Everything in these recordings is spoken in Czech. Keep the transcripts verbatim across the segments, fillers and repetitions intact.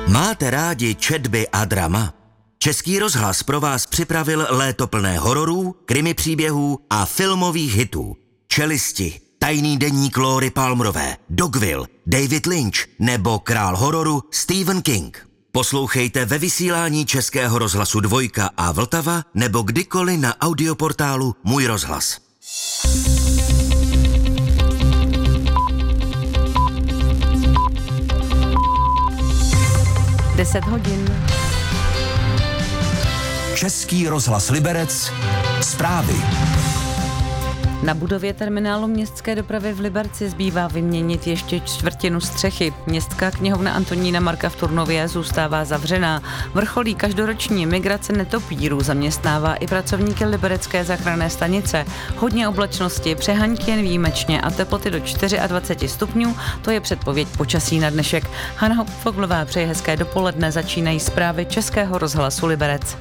Máte rádi četby a drama? Český rozhlas pro vás připravil léto plné hororů, krimi příběhů a filmových hitů. Čelisti, Tajný deník Lóry Palmerové, Dogville, David Lynch nebo král hororu Stephen King. Poslouchejte ve vysílání Českého rozhlasu Dvojka a Vltava nebo kdykoliv na audioportálu Můj rozhlas. deset hodin. Český rozhlas Liberec. Zprávy. Na budově terminálu městské dopravy v Liberci zbývá vyměnit ještě čtvrtinu střechy. Městská knihovna Antonína Marka v Turnově zůstává zavřená. Vrcholí každoroční migrace netopírů, zaměstnává i pracovníky liberecké záchranné stanice. Hodně oblačnosti, přehaňky jen výjimečně a teploty do dvacet čtyři stupňů, to je předpověď počasí na dnešek. Hana Foglová přeje hezké dopoledne, začínají zprávy Českého rozhlasu Liberec.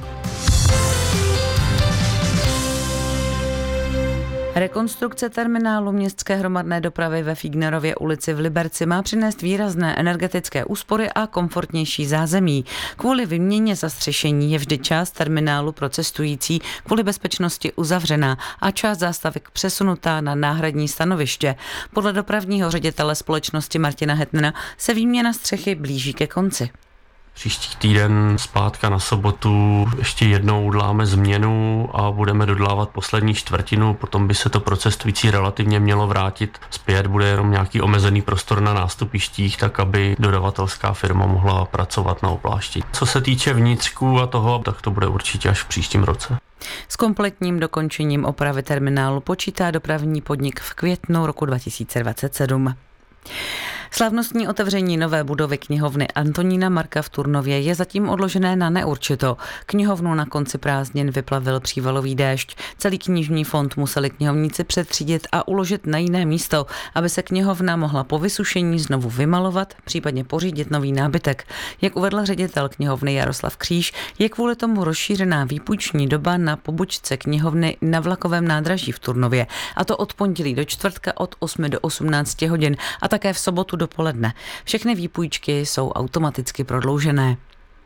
Rekonstrukce terminálu městské hromadné dopravy ve Fígnerově ulici v Liberci má přinést výrazné energetické úspory a komfortnější zázemí. Kvůli vyměně zastřešení je vždy část terminálu pro cestující kvůli bezpečnosti uzavřená a část zástavek přesunutá na náhradní stanoviště. Podle dopravního ředitele společnosti Martina Hetnera se výměna střechy blíží ke konci. Příští týden zpátka na sobotu ještě jednou udláme změnu a budeme dodlávat poslední čtvrtinu, potom by se to pro cestující relativně mělo vrátit zpět, bude jenom nějaký omezený prostor na nástupištích, tak aby dodavatelská firma mohla pracovat na oplášti. Co se týče vnitřků a toho, tak to bude určitě až v příštím roce. S kompletním dokončením opravy terminálu počítá dopravní podnik v květnu roku dva tisíce dvacet sedm. Slavnostní otevření nové budovy knihovny Antonína Marka v Turnově je zatím odložené na neurčito. Knihovnu na konci prázdnin vyplavil přívalový déšť. Celý knižní fond museli knihovníci přetřídit a uložit na jiné místo, aby se knihovna mohla po vysušení znovu vymalovat, případně pořídit nový nábytek. Jak uvedl ředitel knihovny Jaroslav Kříž, je kvůli tomu rozšířená výpůjční doba na pobočce knihovny na Vlakovém nádraží v Turnově, a to od pondělí do čtvrtka od osmi do osmnácti hodin a také v sobotu dopoledne. Všechny výpůjčky jsou automaticky prodloužené.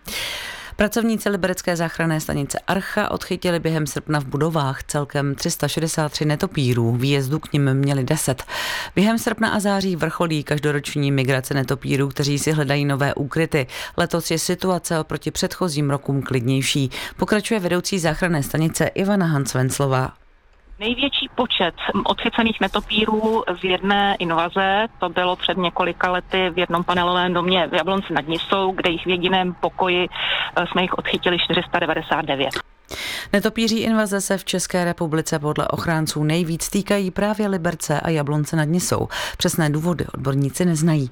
Pracovníci liberecké záchranné stanice Archa odchytili během srpna v budovách celkem tři sta šedesát tři netopírů, výjezdu k nim měli deset. Během srpna a září vrcholí každoroční migrace netopírů, kteří si hledají nové úkryty. Letos je situace oproti předchozím rokům klidnější. Pokračuje vedoucí záchranné stanice Ivana Hansvenclová. Největší počet odchycených netopírů z jedné invaze, to bylo před několika lety v jednom panelovém domě v Jablonci nad Nisou, kde jich v jediném pokoji jsme jich odchytili čtyři sta devadesát devět. Netopíří invaze se v České republice podle ochránců nejvíc týkají právě Liberce a Jablonce nad Nisou. Přesné důvody odborníci neznají.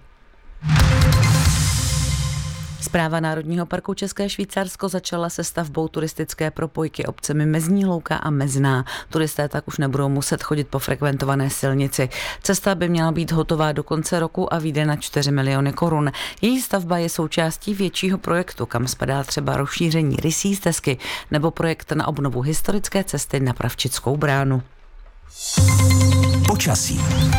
Správa Národního parku České Švýcarsko začala se stavbou turistické propojky obcemi Mezní Louka a Mezná. Turisté tak už nebudou muset chodit po frekventované silnici. Cesta by měla být hotová do konce roku a vyjde na čtyři miliony korun. Její stavba je součástí většího projektu, kam spadá třeba rozšíření rysí stezky nebo projekt na obnovu historické cesty na Pravčickou bránu. Počasí.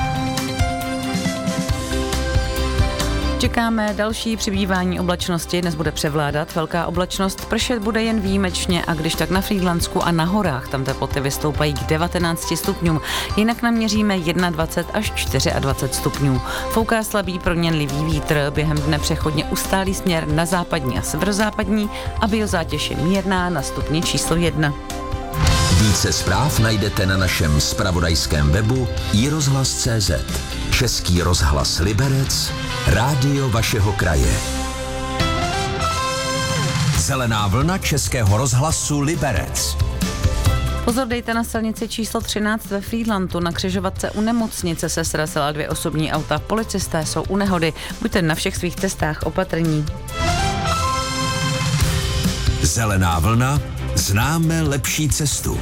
Čekáme další přibývání oblačnosti, dnes bude převládat velká oblačnost, pršet bude jen výjimečně a když tak na Frýdlansku a na horách, tam teploty vystoupají k devatenácti stupňům, jinak naměříme dvacet jedna až dvacet čtyři stupňů. Fouká slabý proměnlivý vítr, během dne přechodně ustálí směr na západní a severozápadní a biozátěž je mírná na stupni číslo jedna. Více zpráv najdete na našem zpravodajském webu i rozhlas tečka cé zet. Český rozhlas Liberec, rádio vašeho kraje. Zelená vlna Českého rozhlasu Liberec. Pozor dejte na silnici číslo třináct ve Frýdlantu. Na křižovatce u nemocnice se srazila dvě osobní auta. Policisté jsou u nehody. Buďte na všech svých cestách opatrní. Zelená vlna. Známe lepší cestu.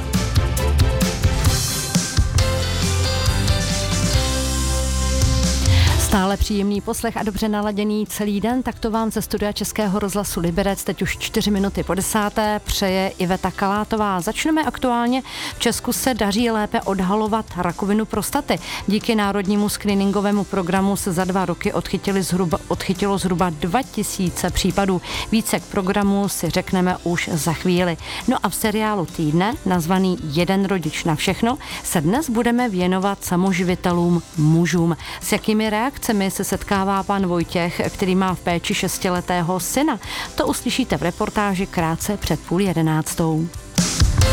Stále příjemný poslech a dobře naladěný celý den, tak to vám ze studia Českého rozhlasu Liberec teď už čtyři minuty po desáté přeje Iveta Kalátová. Začneme aktuálně. V Česku se daří lépe odhalovat rakovinu prostaty. Díky národnímu screeningovému programu se za dva roky odchytili zhruba, odchytilo zhruba dva tisíce případů. Více k programu si řekneme už za chvíli. No a v seriálu týdne, nazvaný Jeden rodič na všechno, se dnes budeme věnovat samoživitelům mužům. S jakými reakcemi se setkává pan Vojtěch, který má v péči šestiletého syna? To uslyšíte v reportáži krátce před půl jedenáctou.